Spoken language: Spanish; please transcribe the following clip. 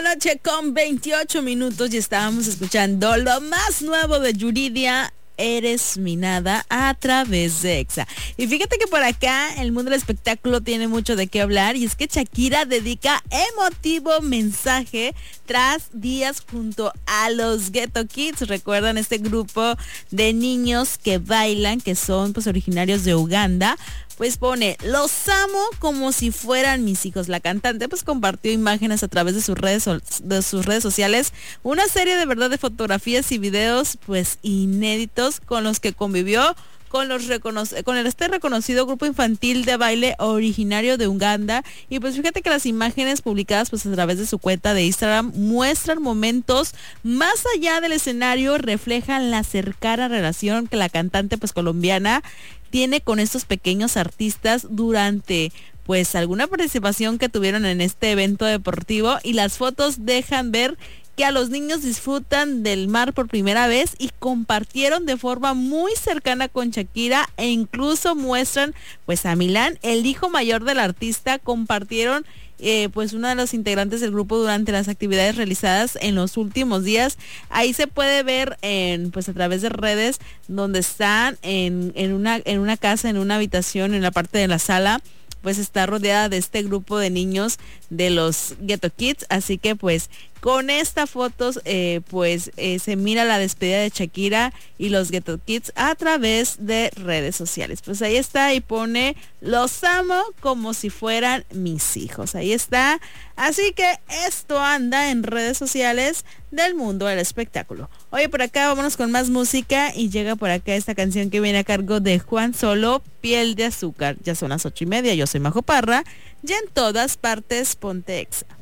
noche con 28 minutos y estábamos escuchando lo más nuevo de Yuridia, Eres mi nada, a través de Exa. Y fíjate que por acá el mundo del espectáculo tiene mucho de qué hablar, y es que Shakira dedica emotivo mensaje tras días junto a los Ghetto Kids. ¿Recuerdan este grupo de niños que bailan, que son pues originarios de Uganda? Pues pone: los amo como si fueran mis hijos. La cantante pues compartió imágenes a través de sus redes sociales, una serie de fotografías y videos pues inéditos con los que convivió con este reconocido grupo infantil de baile originario de Uganda. Y pues fíjate que las imágenes publicadas pues a través de su cuenta de Instagram muestran momentos más allá del escenario, reflejan la cercana relación que la cantante pues colombiana tiene con estos pequeños artistas durante pues alguna participación que tuvieron en este evento deportivo. Y las fotos dejan ver que a los niños disfrutan del mar por primera vez y compartieron de forma muy cercana con Shakira, e incluso muestran pues a Milán, el hijo mayor del artista. Compartieron pues uno de los integrantes del grupo durante las actividades realizadas en los últimos días. Ahí se puede ver pues a través de redes donde están en una casa, en una habitación, en la parte de la sala, pues está rodeada de este grupo de niños de los Ghetto Kids. Así que pues con estas fotos se mira la despedida de Shakira y los Ghetto Kids a través de redes sociales. Pues ahí está, y pone: los amo como si fueran mis hijos. Ahí está. Así que esto anda en redes sociales del mundo del espectáculo. Oye, por acá vámonos con más música, y llega por acá esta canción que viene a cargo de Juan Solo, Piel de Azúcar. Ya son las 8:30, yo soy Majo Parra, y en todas partes ponte Exa.